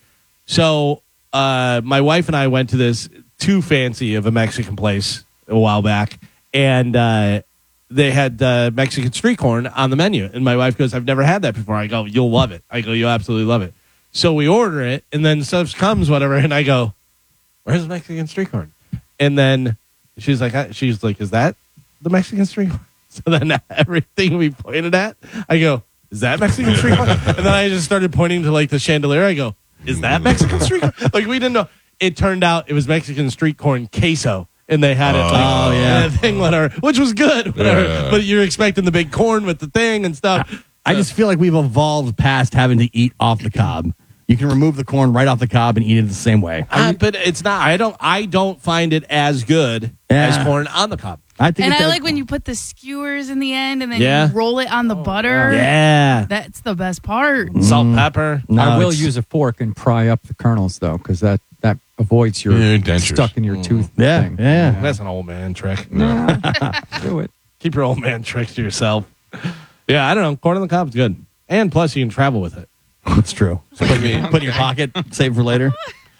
C: So uh, my wife and I went to this too fancy of a Mexican place a while back, and uh, they had uh, Mexican street corn on the menu. And my wife goes, I've never had that before. I go, you'll love it. I go, you'll absolutely love it. So we order it, and then stuff comes, whatever, and I go, where's the Mexican street corn? And then she's like, I- she's like, is that the Mexican street corn? So then everything we pointed at, I go, is that Mexican street corn? And then I just started pointing to like the chandelier. I go, is that Mexican street corn? Like we didn't know. It turned out it was Mexican street corn queso. And they had it like,
B: Oh, yeah.
C: in a thing, whatever, which was good. Whatever.
A: Yeah.
C: But you're expecting the big corn with the thing and stuff.
B: I just feel like we've evolved past having to eat off the cob. You can remove the corn right off the cob and eat it the same way.
C: Uh, but it's not. I don't. I don't find it as good
B: Yeah.
C: as corn on the cob.
B: I think
E: And
B: it
E: I
B: does-
E: like when you put the skewers in the end and then
C: Yeah.
E: you roll it on the butter.
C: Yeah.
E: That's the best part.
C: Salt, pepper.
B: No,
G: I will
B: it's-
G: use a fork and pry up the kernels, though, because that, that avoids your
A: Yeah, dentures.
G: stuck in your tooth
B: Yeah,
G: thing.
B: yeah.
C: That's an old man trick.
G: Do it.
C: Keep your old man tricks to yourself. Yeah, I don't know. Corn on the cob's good. And plus, you can travel with it.
B: It's true. So put, it- put it in your pocket, save for later.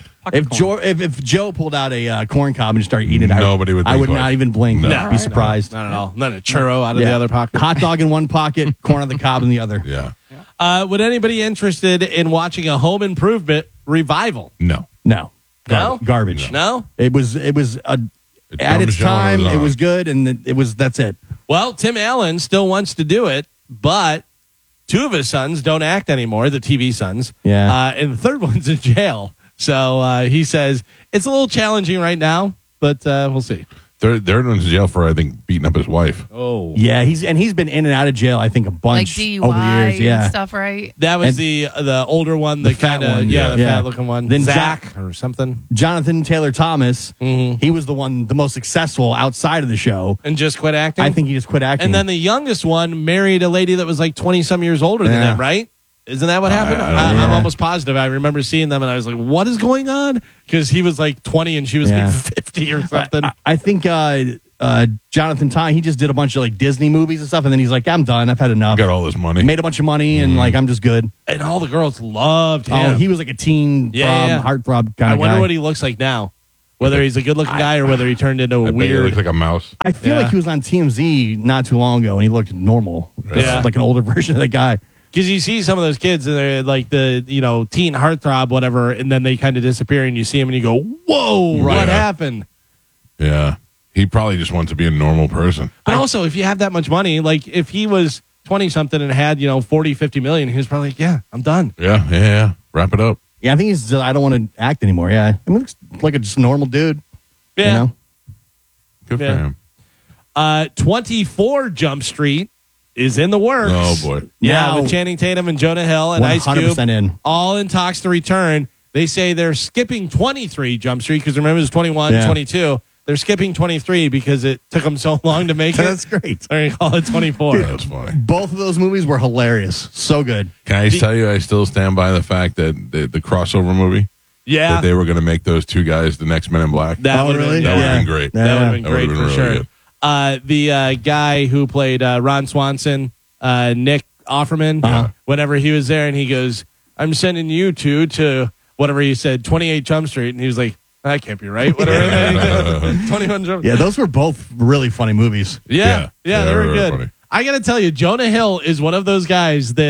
B: If
G: corn.
B: Joe, if, if Joe pulled out a uh, corn cob and started eating it, I-
A: Nobody would
B: I
A: think
B: would
A: twice.
B: not even blink.
A: No.
B: I'd be surprised.
C: Not at all. Not a churro out of the
B: Yeah.
C: other pocket.
B: Hot dog in one pocket, corn on the cob in the other.
A: Yeah.
C: Uh, would anybody interested in watching a home improvement revival?
A: No.
B: No,
C: No?
B: Gar- garbage.
C: No?
B: It was. It was a,
A: It's
B: at
A: dumb
B: its
A: as hell when
B: time.
A: it was
B: It
A: on.
B: was good, and it, it was. That's it.
C: Well, Tim Allen still wants to do it, but two of his sons don't act anymore, the T V sons.
B: Yeah.
C: Uh, and the third one's in jail. So uh, he says it's a little challenging right now, but uh, we'll see.
A: Third, third one's in jail for, I think, beating up his wife.
C: Oh.
B: Yeah, he's and he's been in and out of jail. I think a
E: Like
B: bunch
E: D U
B: over the
E: I
B: years. Yeah.
E: and stuff, right?
C: That was
B: And-
C: the the older one, the,
B: The fat
C: kind of
B: one,
C: yeah,
A: yeah.
C: the
B: Yeah.
C: fat looking one.
B: Then
C: Zach or something,
B: Jonathan Taylor Thomas.
C: Mhm.
B: He was the one, the most successful outside of the show.
C: and just quit acting.
B: I think he just quit acting.
C: And then the youngest one married a lady that was like twenty some years older than
B: Yeah.
C: him, right? Isn't that what happened?
A: I don't
C: I,
B: know.
C: I'm almost positive. I remember seeing them and I was like, what is going on? Because he was like twenty and she was
B: Yeah.
C: like fifty or something.
B: I, I think uh, uh, Jonathan Ty, he just did a bunch of like Disney movies and stuff, and then he's like, I'm done. I've had enough.
A: Got all this money.
B: Made a bunch of money, and like I'm just good.
C: and all the girls loved him.
B: Oh, he was like a teen
C: Yeah,
B: throb,
C: yeah.
B: heartthrob kind
C: I
B: of
C: wonder
B: guy.
C: what he looks like now. Whether he's a good looking guy or whether he turned into
A: I
C: a
A: bet he
C: weird.
A: looks like a mouse.
B: I feel
C: Yeah.
B: like he was on T M Z not too long ago, and he looked normal. Just
C: Yeah.
B: like an older version of that guy.
C: Because you see some of those kids and they're like the, you know, teen heartthrob, whatever, and then they kind of disappear and you see them and you go, whoa,
A: Right.
C: what happened?
A: Yeah. He probably just wants to be a normal person.
C: But also, if you have that much money, like if he was twenty something and had, you know, forty, fifty million, he was probably like, yeah, I'm done.
A: Yeah, yeah, yeah. Wrap it up.
B: Yeah, I think he's. I don't want to act anymore. Yeah, I mean, looks like a just normal dude.
C: Yeah.
B: You know?
A: Good
C: Yeah.
A: for him.
C: Uh, twenty-four Jump Street is in the works.
A: Oh, boy.
C: Yeah,
B: Now-
C: with Channing Tatum and Jonah Hill and
B: one
C: Ice
B: hundred
C: Cube.
B: percent in.
C: All in talks to return. They say they're skipping twenty-three Jump Street because remember it was twenty-one,
B: Yeah.
C: twenty-two. They're skipping twenty-three because it took them so long to make it.
B: That's great.
C: Or you call it twenty-four.
A: That's funny.
B: Both of those movies were hilarious. So good.
A: Can I just
C: The-
A: tell you, I still stand by the fact that the, the crossover movie,
C: Yeah.
A: that they were going to make those two guys the next Men in Black.
C: That
B: Oh,
C: would've
B: really?
C: been,
A: That would
C: yeah.
A: have been great.
B: Yeah.
C: That would have been
A: That
C: great
A: would've
C: for
A: been
C: sure.
A: really good.
C: Uh, the uh, guy who played uh, Ron Swanson, uh, Nick Offerman,
B: Uh-huh.
C: whenever he was there, and he goes, "I'm sending you two to whatever he said, twenty-eight Jump Street," and he was like, "That can't be right." Whatever. twenty-one Jump.
B: Yeah, those were both really funny movies.
C: Yeah, yeah,
A: Yeah,
C: they
A: they
C: were
A: were
C: good.
A: funny.
C: I got to tell you, Jonah Hill is one of those guys that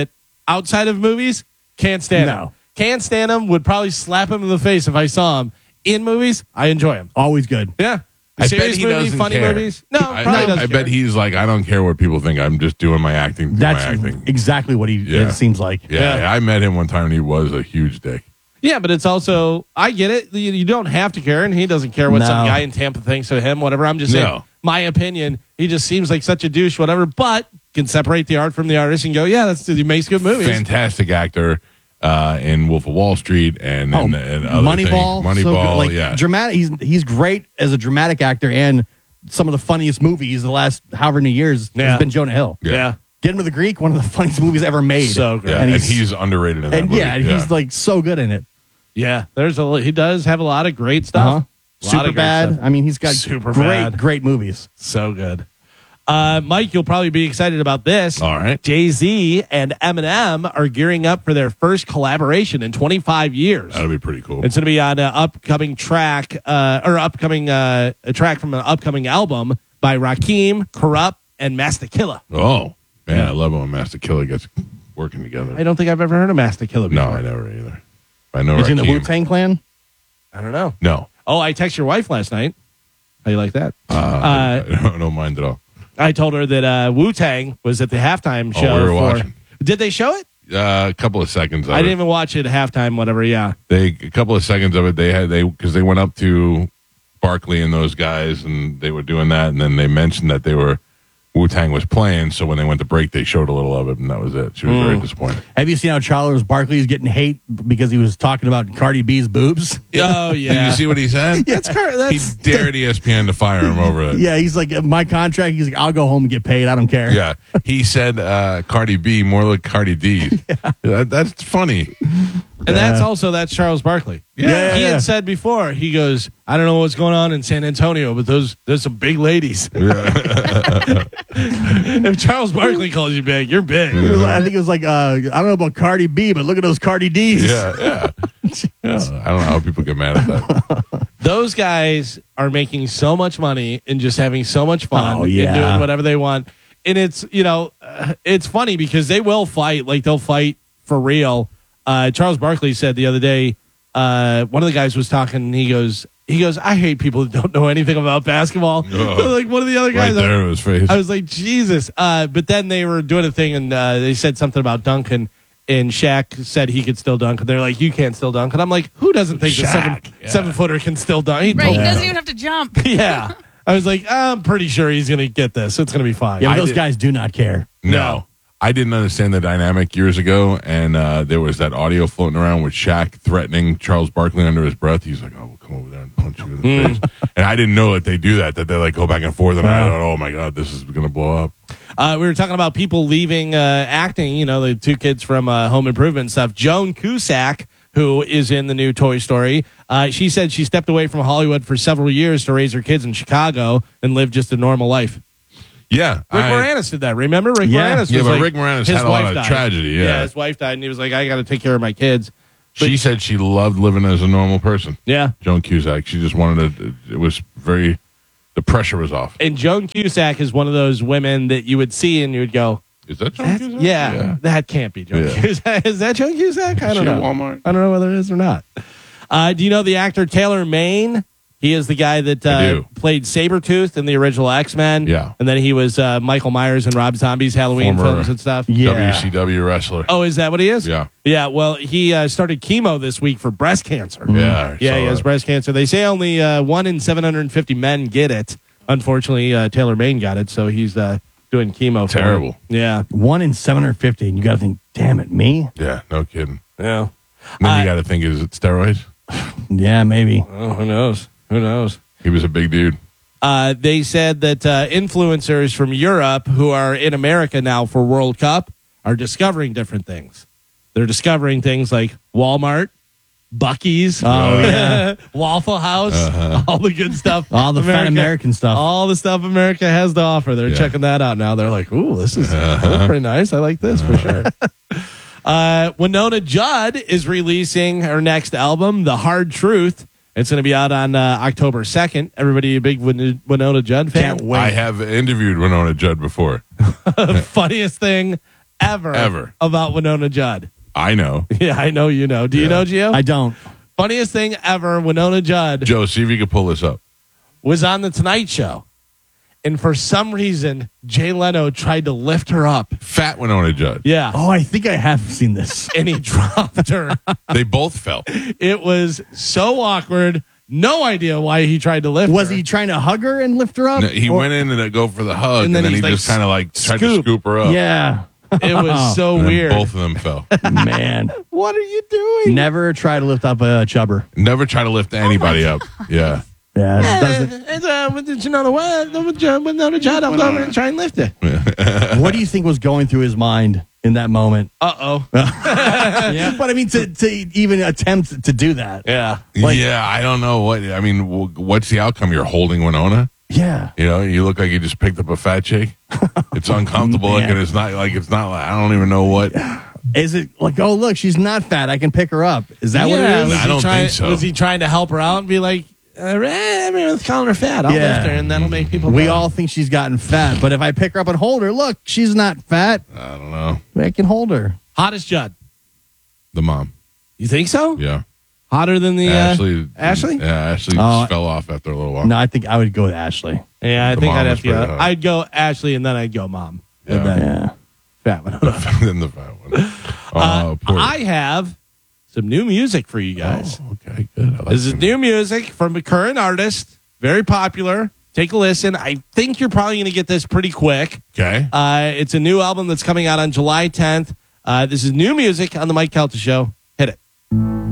C: outside of movies, can't stand
B: No.
C: him. Can't stand him. Would probably slap him in the face if I saw him. In movies, I enjoy him.
B: Always good.
C: Yeah.
A: I bet
C: Serious
A: he
C: movie,
A: doesn't
C: funny
A: care.
C: movies. No,
A: I,
C: probably
A: I,
C: doesn't
A: I
C: care.
A: bet he's like, I don't care what people think. I'm just doing my acting. Do
B: That's
A: my acting.
B: exactly what he
A: Yeah.
B: it seems like.
A: Yeah,
C: Yeah.
A: I met him one time and he was a huge dick.
C: Yeah, but it's also, I get it. You, you don't have to care, and he doesn't care what some
B: No.
C: guy in Tampa thinks of him, whatever. I'm just saying,
A: No.
C: my opinion, he just seems like such a douche, whatever, but can separate the art from the artist and go, yeah, that's he makes good movies.
A: Fantastic actor uh, in Wolf of Wall Street and,
B: Oh,
A: and, and other
B: Moneyball,
A: things.
B: so
A: Moneyball,
B: good. Like,
A: yeah.
B: dramatic. He's he's great as a dramatic actor, and some of the funniest movies the last however many years
C: Yeah.
B: has been Jonah Hill.
A: Yeah.
C: Yeah.
B: Get Him to the Greek, one of the funniest movies ever made.
C: So great.
A: Yeah,
B: and
A: and
B: he's,
A: he's, underrated in that
B: and
A: movie.
B: yeah, and he's like so good in it.
C: Yeah, there's a he does have a lot of great stuff.
B: Uh-huh.
C: A lot of
B: Super
C: great
B: bad.
C: stuff.
B: I mean, he's got
C: Super
B: great,
C: bad.
B: great movies.
C: So good. Uh, Mike, you'll probably be excited about this.
A: All right.
C: Jay-Z and Eminem are gearing up for their first collaboration in twenty-five years.
A: That'll be pretty cool.
C: It's going to be on an upcoming track, uh, or upcoming uh, a track from an upcoming album by Rakim, Corrupt, and Master Killa.
A: Oh, man, I love when Master Killer gets working together.
C: I don't think I've ever heard of Master Killa
A: No,
C: before.
A: I never either. I know
B: Is he in the
A: Rakim.
B: Wu Tang Clan?
C: I don't know.
A: No.
C: Oh, I texted your wife last night. How you like that?
A: Uh,
C: Uh,
A: I don't, don't mind at all.
C: I told her that uh, Wu Tang was at the halftime
A: Oh,
C: show.
A: we were
C: for,
A: watching.
C: Did they show it?
A: Uh, a couple of seconds of
C: I
A: it.
C: didn't even watch it at halftime. Whatever. Yeah.
A: They a couple of seconds of it. They had they because they went up to Barkley and those guys, and they were doing that, and then they mentioned that they were Wu Tang was playing. So when they went to break, they showed a little of it, and that was it. She was
C: Mm.
A: very disappointed.
B: Have you seen how Charles Barkley is getting hate because he was talking about Cardi B's boobs?
C: Oh
A: Did
C: yeah.
A: you see what he said?
C: That's car-
A: He
C: that's
A: dared E S P N to fire him over it.
B: Yeah, he's like, my contract, he's like, I'll go home and get paid. I don't care.
A: Yeah, he said uh, Cardi B more like Cardi D. That, that's funny.
C: and that's also that's Charles Barkley.
B: Yeah,
C: He
B: yeah.
C: had said before. He goes, I don't know what's going on in San Antonio, but those there's some big ladies. If Charles Barkley calls you big, you're big.
B: It was like- I think it was like, uh, I don't know about Cardi B, but look at those Cardi Ds.
A: Yeah, yeah. Yeah, I don't know how people get mad at that.
C: Those guys are making so much money and just having so much fun
B: Oh,
C: and
B: yeah.
C: doing whatever they want. And it's, you know, uh, it's funny because they will fight. Like, they'll fight for real. Uh, Charles Barkley said the other day, uh, one of the guys was talking, and he goes, he goes, I hate people that don't know anything about basketball.
A: Oh.
C: Like, one of the other
A: Right
C: guys.
A: there in his face.
C: I was like, Jesus. Uh, but then they were doing a thing, and uh, they said something about Duncan, and Shaq said he could still dunk. And they're like, you can't still dunk. And I'm like, who doesn't think the
A: Shaq,
C: seven,
A: yeah.
C: seven footer can still dunk? He
E: Right,
C: told
E: he
C: me.
E: doesn't even have to jump.
C: Yeah. I was like, I'm pretty sure he's going to get this. It's going to be fine.
B: Yeah, but
A: I
B: those
A: did-
B: guys do not care.
A: No. I didn't understand the dynamic years ago, and uh, there was that audio floating around with Shaq threatening Charles Barkley under his breath. He's like, "Oh, we'll come over there and punch you in the
C: Hmm.
A: face." And I didn't know that they do that. That they like go back and forth. And I thought, "Oh my god, this is going to blow up."
C: Uh, we were talking about people leaving uh, acting, you know, the two kids from uh, Home Improvement and stuff. Joan Cusack, who is in the new Toy Story, uh, she said she stepped away from Hollywood for several years to raise her kids in Chicago and live just a normal life.
A: Yeah,
C: Rick
A: I-
C: Moranis did that. Remember, Rick
B: Yeah.
C: Moranis.
A: Yeah,
C: was
A: but
C: like,
A: Rick Moranis
C: his
A: had a lot
C: wife
A: of
C: died.
A: tragedy, yeah.
C: his wife died, and he was like, "I got to take care of my kids."
A: She said she loved living as a normal person.
C: Yeah,
A: Joan Cusack. She just wanted to. It was very. The pressure was off.
C: and Joan Cusack is one of those women that you would see and you would go,
A: Is that Joan
C: That's-
A: Cusack?
C: yeah, that can't be Joan
A: Yeah.
C: Cusack. Is that Joan Cusack? I
A: Is
C: don't
A: she
C: know.
A: at Walmart?
C: I don't know whether it is or not. Uh, do you know the actor Taylor Maine? He is the guy that
A: I
C: uh,
A: do.
C: played Sabretooth in the original X-Men.
A: Yeah.
C: And then he was uh, Michael Myers in Rob Zombie's Halloween
A: Former-
C: films and stuff.
B: Yeah.
A: W C W wrestler.
C: Oh, is that what he is?
A: Yeah.
C: Yeah, well, he uh, started chemo this week for breast cancer.
A: Yeah. I
C: Yeah,
A: saw
C: he has
A: that.
C: breast cancer. They say only uh, one in seven hundred fifty men get it. Unfortunately, uh, Taylor Maine got it, so he's uh, doing chemo for it.
A: Terrible.
C: Yeah.
B: One in seven hundred fifty, and you got to think, damn it, me?
A: Yeah. No kidding.
C: Yeah.
A: And then
C: Uh,
A: you got to think: is it steroids?
B: Yeah, maybe.
C: Oh, who knows? Who knows?
A: He was a big dude.
C: Uh, they said that uh, influencers from Europe who are in America now for World Cup are discovering different things. They're discovering things like Walmart, Buc-ee's,
B: Oh, yeah.
C: Waffle House,
A: Uh-huh.
C: all the good stuff.
B: All the fun American stuff.
C: All the stuff America has to offer. They're
A: Yeah.
C: checking that out now. They're like, ooh, this is that's pretty nice. I like this for sure. Uh, Winona Judd is releasing her next album, The Hard Truth. It's going to be out on uh, October second. Everybody a big Win- Winona Judd fan?
B: Can't wait.
A: I have interviewed Winona Judd before.
C: Funniest thing ever,
A: Ever.
C: about Winona Judd.
A: I know.
C: Yeah, I know you know. Do you
A: Yeah.
C: know, Gio?
B: I don't.
C: Funniest thing ever, Winona Judd
A: Joe, see if you can pull this up.
C: was on The Tonight Show. And for some reason, Jay Leno tried to lift her up.
A: Fat Winona Judd.
C: Yeah.
B: Oh, I think I have seen this.
C: And he dropped her.
A: They both fell.
C: It was so awkward. No idea why he tried to lift
B: Was
C: her.
B: he trying to hug her and lift her up?
A: No, he
B: Or-
A: went in and go for the hug,
C: And
A: and
C: then
A: then,
C: he's
A: he
C: like,
A: just kind of like tried to
C: scoop.
A: scoop her up.
B: Yeah.
C: It was so
A: And then
C: weird.
A: both of them fell.
B: Man.
C: What are you doing?
B: Never try to lift up a chubber.
A: Never try to lift anybody up. Yeah.
B: Yeah. it doesn't-
C: It's, uh, with the- you know, the what? With Judd, Winona Judd, I'll go over and try and lift it.
B: what do you think was going through his mind in that moment?
C: Uh-oh.
B: Yeah. But I mean, to, to even attempt to do that.
C: Yeah.
B: Like-
A: yeah, I don't know what. I mean, w- what's the outcome? You're holding Winona.
B: Yeah.
A: You know, you look like you just picked up a fat chick. It's uncomfortable.
B: Man.
A: Looking. It's not like it's not. Like, I don't even know what.
B: Is it like, oh, look, she's not fat. I can pick her up. Is that what
C: Yeah,
B: it
C: was
B: is?
A: I
C: he
A: don't
C: trying,
A: think so.
C: Was he trying to help her out and be like, uh, everyone's calling her fat. I'll
B: Yeah.
C: lift her, and that'll make people
B: We
C: go.
B: all think she's gotten fat, but if I pick her up and hold her, look, she's not fat.
A: I don't know.
B: I can hold her.
C: Hottest Judd.
A: The mom.
C: You think so?
A: Yeah.
C: Hotter than the uh,
A: Ashley.
C: Ashley?
A: Yeah, Ashley
B: Oh,
A: just fell off after a little while.
B: No, I think I would go with Ashley.
C: Yeah, I
A: The
C: think
A: mom
C: I'd
A: was
C: have to.
A: pretty
C: Go,
A: hot.
C: I'd go Ashley, and then I'd go mom.
A: Yeah.
B: Yeah.
C: Fat one.
A: Then the fat one. Uh,
C: Uh,
A: poor-
C: I have some new music for you guys.
A: Oh, okay, good. I like
C: This is
A: some-
C: new music from a current artist, very popular. Take a listen. I think you're probably going to get this pretty quick.
A: Okay.
C: Uh, it's a new album that's coming out on July tenth. Uh, this is new music on the Mike Kelta Show. Hit it.